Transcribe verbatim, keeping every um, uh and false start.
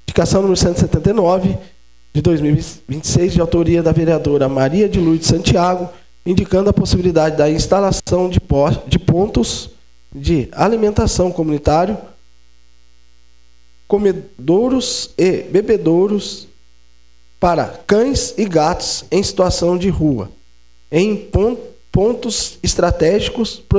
Indicação número cento e setenta e nove, de dois mil e vinte e seis, de autoria da vereadora Maria de Lourdes Santiago, indicando a possibilidade da instalação de, de pontos de alimentação comunitário, comedouros e bebedouros para cães e gatos em situação de rua, em pontos estratégicos